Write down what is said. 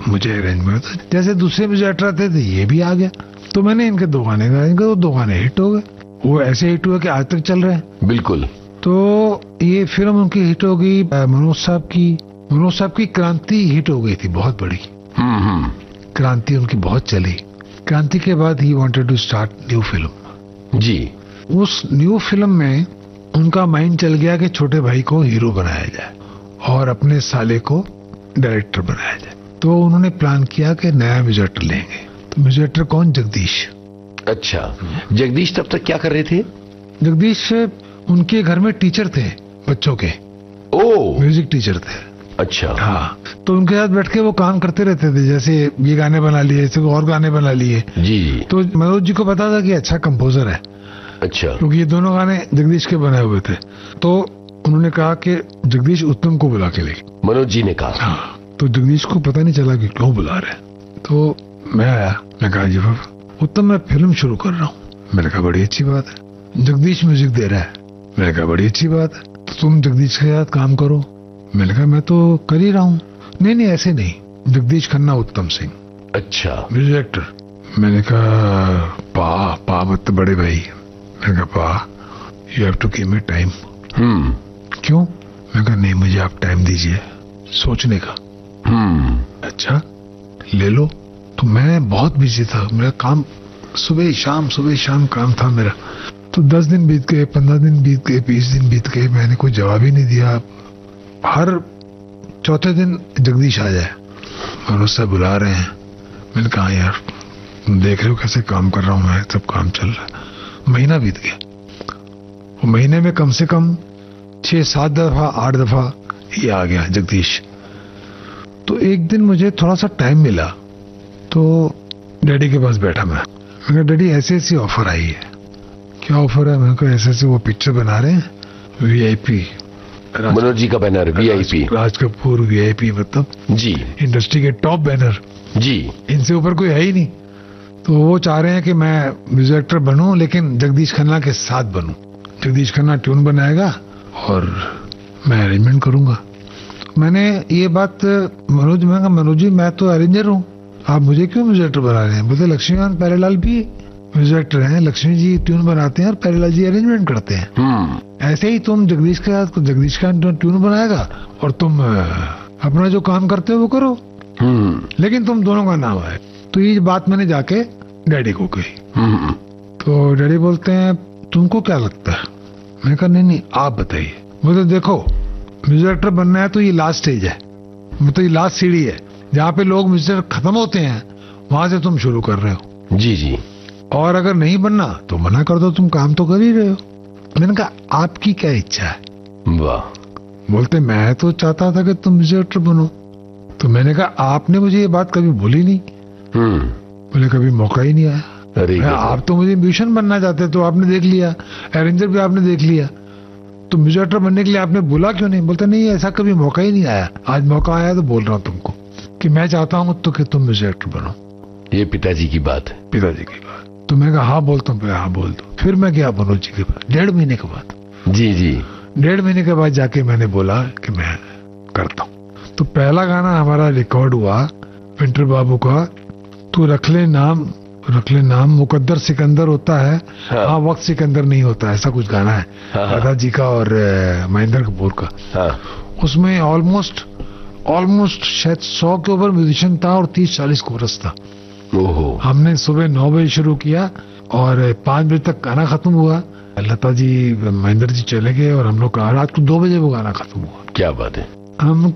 मुझे अरेंज में था। जैसे दूसरे म्यूजिक डायरेक्टर आते थे, ये भी आ गया, तो मैंने इनके 2 गाने गाए, इनके 2 गाने हिट हो गए। वो ऐसे हिट हुए कि आज तक चल रहे हैं। बिल्कुल। तो ये फिल्म उनकी हिट हो गई। मनोज साहब की क्रांति हिट हो गई थी, बहुत बड़ी। क्रांति उनकी बहुत चली। क्रांति के बाद he wanted to start new film. जी। उस न्यू फिल्म में उनका माइंड चल गया कि छोटे भाई को हीरो बनाया जाए और अपने साले को डायरेक्टर बनाया जाए। तो उन्होंने प्लान किया कि नया म्यूजिक डायरेक्टर लेंगे। तो म्यूजिक डायरेक्टर कौन? जगदीश। अच्छा, जगदीश तब तक क्या कर रहे थे? जगदीश उनके घर में टीचर थे बच्चों के। ओ, म्यूजिक टीचर थे। अच्छा। हाँ, तो उनके साथ बैठ के वो काम करते रहते थे, जैसे ये गाने बना लिए, ऐसे और गाने बना लिए। जी। तो मनोज जी को पता था कि अच्छा कंपोजर है। अच्छा। क्योंकि ये दोनों गाने जगदीश के बनाए हुए थे। तो उन्होंने कहा कि जगदीश उत्तम को बुला के ले। मनोज जी ने कहा। हाँ, तो जगदीश को पता नहीं चला कि क्यों बुला रहे। तो मैं आया, मैं कहा जी बाबा, उत्तम मैं फिल्म शुरू कर रहा हूँ। मैंने कहा बड़ी अच्छी बात है। जगदीश म्यूजिक दे रहा है। मैंने कहा बड़ी अच्छी बात है, तो तुम जगदीश के साथ काम करो। मैंने कहा मैं तो कर ही रहा हूँ। नहीं ऐसे नहीं, जगदीश खन्ना उत्तम सिंह। अच्छा। Music director. मैंने कहा पा मत बड़े भाई। मैंने कहा पा, you have to give me time. क्यों? मैंने कहा नहीं, मुझे आप टाइम दीजिए सोचने का। अच्छा ले लो। तो मैं बहुत बिजी था, मेरा काम सुबह शाम काम था मेरा। तो 10 दिन बीत गए, 15 दिन बीत गए, 20 दिन बीत गए, मैंने कोई जवाब ही नहीं दिया। हर चौथे दिन जगदीश आ जाए, मनोज साहब बुला रहे हैं। मैंने कहा यार तुम देख रहे हो कैसे काम कर रहा हूं मैं, सब काम चल रहा है। महीना बीत गया। वो महीने में कम से कम 6-7 दफा 8 दफा ये आ गया जगदीश। तो एक दिन मुझे थोड़ा सा टाइम मिला, तो डैडी के पास बैठा मैं। मैंने कहा डैडी ऐसी ऑफर आई है। क्या ऑफर है? मैंने कहा ऐसे वो पिक्चर बना रहे हैं, VIP। मनोज जी का banner VIP। Raj Kapoor VIP, मतलब जी इंडस्ट्री के टॉप बैनर। जी। इनसे ऊपर कोई है ही नहीं। तो वो चाह रहे हैं कि मैं म्यूजिक डायरेक्टर बनूं, लेकिन जगदीश खन्ना के साथ बनूं। जगदीश खन्ना ट्यून बनाएगा और मैं अरेंजमेंट करूंगा। मैंने ये बात मनोज जी मैं तो अरेंजर हूँ, आप मुझे क्यों म्यूजिक डायरेक्टर बना रहे हैं? बोलते लक्ष्मीकांत प्यारेलाल भी म्यूजिक डायरेक्टर हैं, लक्ष्मी जी ट्यून बनाते हैं और प्यारेलाल जी अरेंजमेंट करते हैं। ऐसे ही तुम जगदीश के साथ, जगदीश का ट्यून बनाएगा और तुम अपना जो काम करते हो वो करो, लेकिन तुम दोनों का नाम है। तो ये बात मैंने जाके डैडी को कही। तो डैडी बोलते हैं तुमको क्या लगता है? मैंने कहा नहीं आप बताइए। बोले देखो म्यूजिक डायरेक्टर बनना है तो ये लास्ट स्टेज है, मतलब ये लास्ट सीढ़ी है, जहाँ पे लोग म्यूजिक खत्म होते हैं वहां से तुम शुरू कर रहे हो। जी। और अगर नहीं बनना तो मना कर दो, तुम काम तो कर ही रहे हो। मैंने कहा आपकी क्या इच्छा है? वाह। बोलते मैं तो चाहता था कि तुम म्यूजिक डायरेक्टर बनो। तो मैंने कहा आपने मुझे ये बात कभी बोली नहीं। बोले कभी मौका ही नहीं आया। अरे आप तो मुझे म्यूजिशियन बनना चाहते, तो आपने देख लिया, अरेंजर भी आपने देख लिया, तो म्यूजिक डायरेक्टर बनने के लिए आपने बोला क्यों नहीं? बोलता नहीं ऐसा कभी मौका ही नहीं आया, आज मौका आया तो बोल रहा हूँ तुमको कि मैं चाहता हूँ तो कि तुम म्यूजिक डायरेक्टर बनो। ये पिताजी की बात है। पिताजी की बात। तो मैं कहा हाँ बोलता हूँ, हाँ बोल दो। फिर मैं गया मनोज जी के पास 1.5 महीने के बाद। जी। 1.5 महीने के बाद जाके मैंने बोला कि मैं करता हूँ। तो पहला गाना हमारा रिकॉर्ड हुआ पिंटर बाबू का, तू रख ले नाम मुकद्दर सिकंदर होता है, हाँ वक्त सिकंदर नहीं होता, ऐसा कुछ गाना है दादाजी का और महेंद्र कपूर का। उसमें ऑलमोस्ट शायद 100 के ऊपर म्यूजिशियन था और 30-40 कोरस था। हमने सुबह 9 बजे शुरू किया और 5 बजे तक गाना खत्म हुआ। लता जी महेंद्र जी चले गए और हम लोग रात को 2 बजे वो गाना खत्म हुआ। क्या बात है। हम